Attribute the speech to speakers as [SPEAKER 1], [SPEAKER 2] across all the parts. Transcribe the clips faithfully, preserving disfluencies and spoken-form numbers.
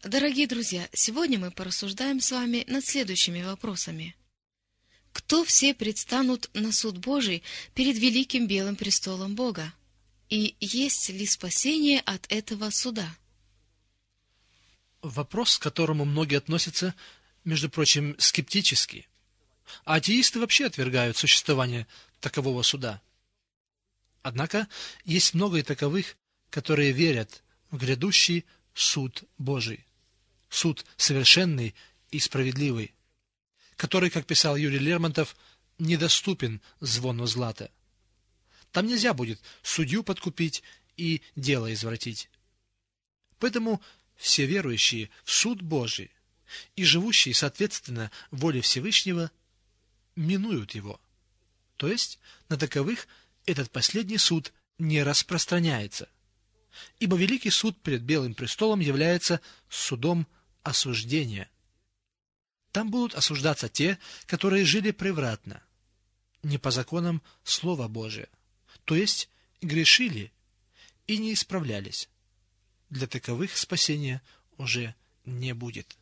[SPEAKER 1] Дорогие друзья, сегодня мы порассуждаем с вами над следующими вопросами. Кто все предстанут на суд Божий перед великим белым престолом Бога? И есть ли спасение от этого суда?
[SPEAKER 2] Вопрос, к которому многие относятся, между прочим, скептически. А атеисты вообще отвергают существование такового суда. Однако есть много и таковых, которые верят в грядущий суд Божий. Суд совершенный и справедливый, который, как писал Юрий Лермонтов, недоступен звону злата. Там нельзя будет судью подкупить и дело извратить. Поэтому все верующие в суд Божий и живущие, соответственно, воле Всевышнего, минуют его. То есть на таковых этот последний суд не распространяется, ибо великий суд перед Белым престолом является судом осуждения. Там будут осуждаться те, которые жили превратно, не по законам Слова Божия, то есть грешили и не исправлялись. Для таковых спасения уже не будет.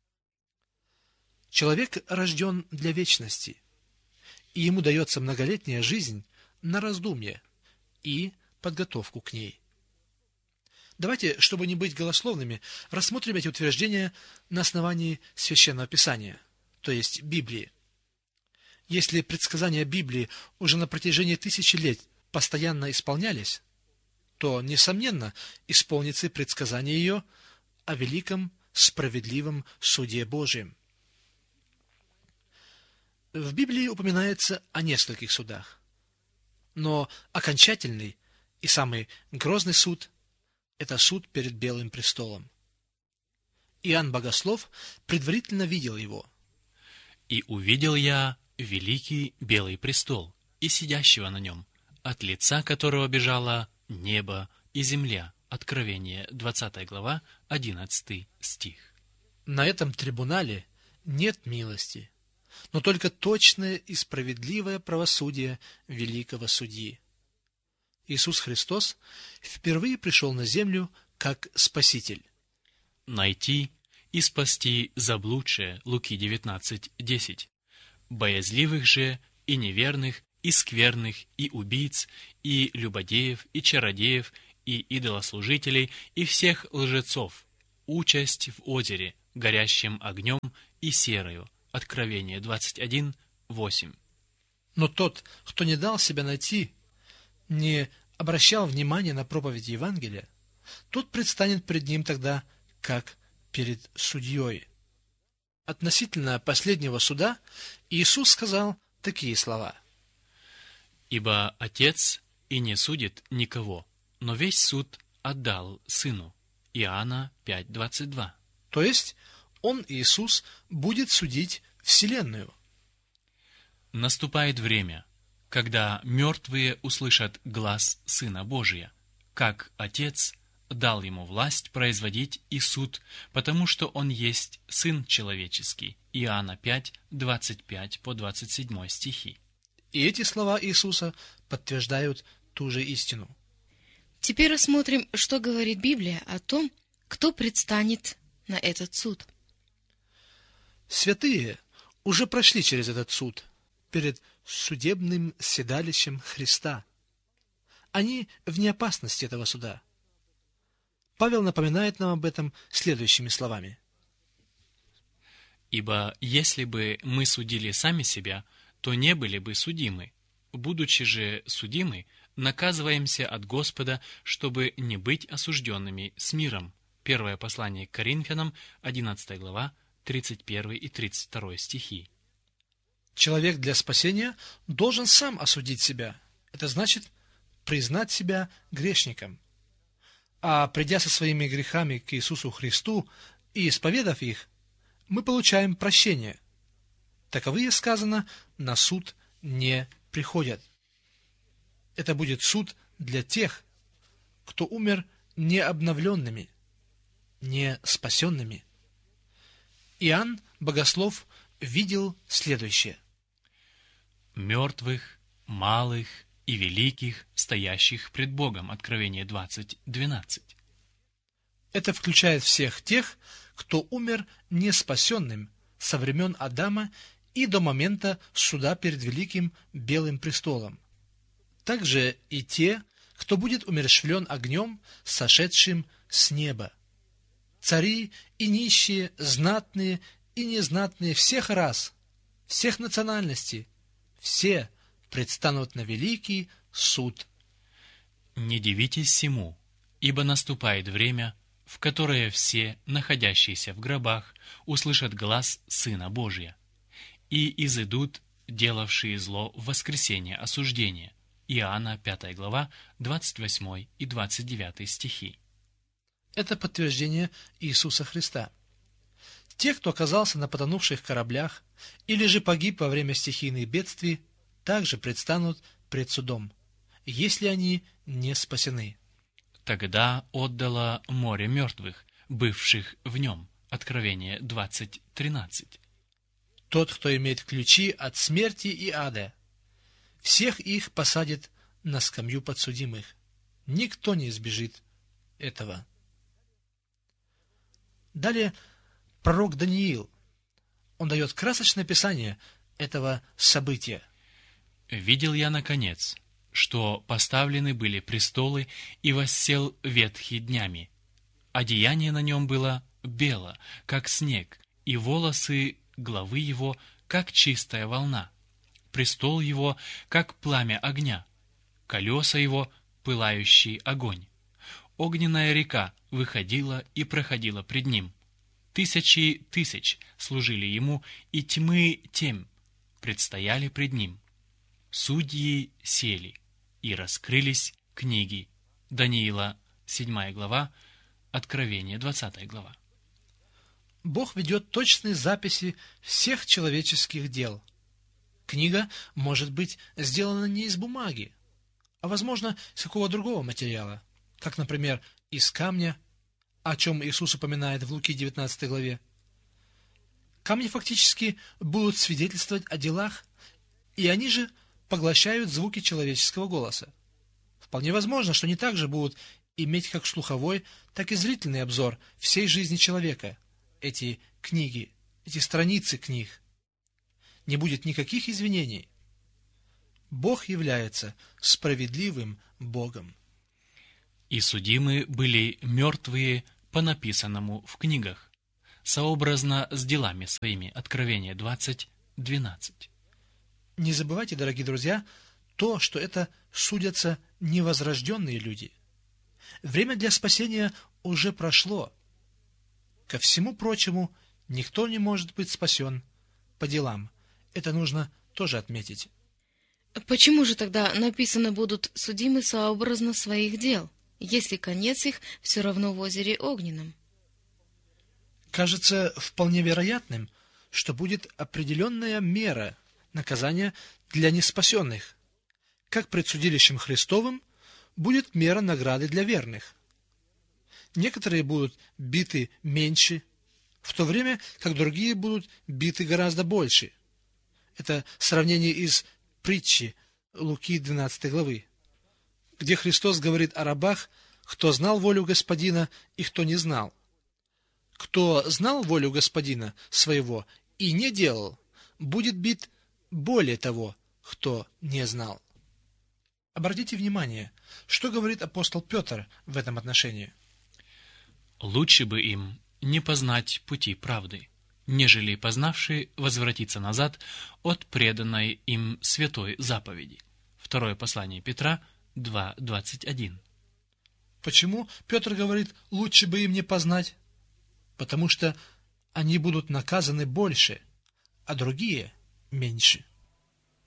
[SPEAKER 2] Человек рожден для вечности, и ему дается многолетняя жизнь на раздумье и подготовку к ней. Давайте, чтобы не быть голословными, рассмотрим эти утверждения на основании Священного Писания, то есть Библии. Если предсказания Библии уже на протяжении тысячи лет постоянно исполнялись, то, несомненно, исполнится предсказание ее о великом справедливом суде Божьем. В Библии упоминается о нескольких судах, но окончательный и самый грозный суд – это суд перед Белым престолом. Иоанн Богослов предварительно видел его.
[SPEAKER 3] «И увидел я великий белый престол, и сидящего на нем, от лица которого бежало небо и земля». Откровение, двадцатая глава, одиннадцатый стих.
[SPEAKER 2] На этом трибунале нет милости, но только точное и справедливое правосудие великого судьи. Иисус Христос впервые пришел на землю как Спаситель.
[SPEAKER 3] «Найти и спасти заблудшие» Луки девятнадцать десять. «Боязливых же и неверных, и скверных, и убийц, и любодеев, и чародеев, и идолослужителей, и всех лжецов, участь в озере, горящим огнем и серою». Откровение двадцать один восемь.
[SPEAKER 2] Но тот, кто не дал себя найти, не обращал внимания на проповедь Евангелия, тот предстанет пред ним тогда, как перед судьей. Относительно последнего суда Иисус сказал такие слова:
[SPEAKER 3] «Ибо Отец и не судит никого, но весь суд отдал Сыну». Иоанна пять двадцать два.
[SPEAKER 2] То есть Он, Иисус, будет судить вселенную.
[SPEAKER 3] Наступает время, когда мертвые услышат глас Сына Божия, как Отец дал Ему власть производить и суд, потому что Он есть Сын человеческий. Иоанна пять двадцать пять по двадцать семь стихи.
[SPEAKER 2] И эти слова Иисуса подтверждают ту же истину.
[SPEAKER 1] Теперь рассмотрим, что говорит Библия о том, кто предстанет на этот суд.
[SPEAKER 2] Святые уже прошли через этот суд перед судебным седалищем Христа. Они вне опасности этого суда. Павел напоминает нам об этом следующими словами:
[SPEAKER 3] «Ибо если бы мы судили сами себя, то не были бы судимы. Будучи же судимы, наказываемся от Господа, чтобы не быть осужденными с миром». Первое послание к Коринфянам, одиннадцатая глава, тридцать первый и тридцать второй стихи.
[SPEAKER 2] Человек для спасения должен сам осудить себя. Это значит признать себя грешником. А придя со своими грехами к Иисусу Христу и исповедав их, мы получаем прощение. Таковые, сказано, на суд не приходят. Это будет суд для тех, кто умер необновленными, не спасенными. Иоанн Богослов видел следующее:
[SPEAKER 3] «Мертвых, малых и великих, стоящих пред Богом». Откровение двадцать двенадцать.
[SPEAKER 2] Это включает всех тех, кто умер неспасенным со времен Адама и до момента суда перед Великим Белым престолом. Также и те, кто будет умерщвлен огнем, сошедшим с неба. Цари и нищие, знатные и незнатные всех рас, всех национальностей, все предстанут на великий суд.
[SPEAKER 3] Не дивитесь сему, ибо наступает время, в которое все, находящиеся в гробах, услышат глас Сына Божия, и изыдут, делавшие зло в воскресение осуждения. Иоанна, пятая глава, двадцать восьмой и двадцать девятый стихи.
[SPEAKER 2] Это подтверждение Иисуса Христа. Те, кто оказался на потонувших кораблях или же погиб во время стихийных бедствий, также предстанут пред судом, если они не спасены.
[SPEAKER 3] Тогда отдало море мертвых, бывших в нем. Откровение двадцать тринадцать.
[SPEAKER 2] Тот, кто имеет ключи от смерти и ада, всех их посадит на скамью подсудимых. Никто не избежит этого. Далее пророк Даниил. Он дает красочное описание этого события.
[SPEAKER 3] «Видел я, наконец, что поставлены были престолы, и воссел ветхий днями. Одеяние на нем было бело, как снег, и волосы главы его, как чистая волна. Престол его, как пламя огня, колеса его, пылающий огонь. Огненная река выходила и проходила пред ним. Тысячи тысяч служили ему, и тьмы тем предстояли пред ним. Судьи сели, и раскрылись книги». Даниила, седьмая глава, Откровение, двадцатая глава.
[SPEAKER 2] Бог ведет точные записи всех человеческих дел. Книга может быть сделана не из бумаги, а, возможно, из какого другого материала, как, например, из камня, о чем Иисус упоминает в Луки девятнадцатой главе. Камни фактически будут свидетельствовать о делах, и они же поглощают звуки человеческого голоса. Вполне возможно, что они также будут иметь как слуховой, так и зрительный обзор всей жизни человека, эти книги, эти страницы книг. Не будет никаких извинений. Бог является справедливым Богом.
[SPEAKER 3] «И судимы были мертвые по написанному в книгах, сообразно с делами своими». Откровение двадцать двенадцать.
[SPEAKER 2] Не забывайте, дорогие друзья, то, что это судятся невозрожденные люди. Время для спасения уже прошло. Ко всему прочему, никто не может быть спасен по делам. Это нужно тоже отметить.
[SPEAKER 1] Почему же тогда написано будут судимы сообразно своих дел, если конец их все равно в озере огненном?
[SPEAKER 2] Кажется вполне вероятным, что будет определенная мера наказания для неспасенных. Как пред судилищем Христовым будет мера награды для верных. Некоторые будут биты меньше, в то время как другие будут биты гораздо больше. Это сравнение из притчи Луки двенадцатой главы, где Христос говорит о рабах, кто знал волю Господина и кто не знал. Кто знал волю Господина своего и не делал, будет бит более того, кто не знал. Обратите внимание, что говорит апостол Петр в этом отношении.
[SPEAKER 3] «Лучше бы им не познать пути правды, нежели познавшие возвратиться назад от преданной им святой заповеди». Второе послание Петра два двадцать один.
[SPEAKER 2] Почему Петр говорит, лучше бы им не познать? Потому что они будут наказаны больше, а другие меньше.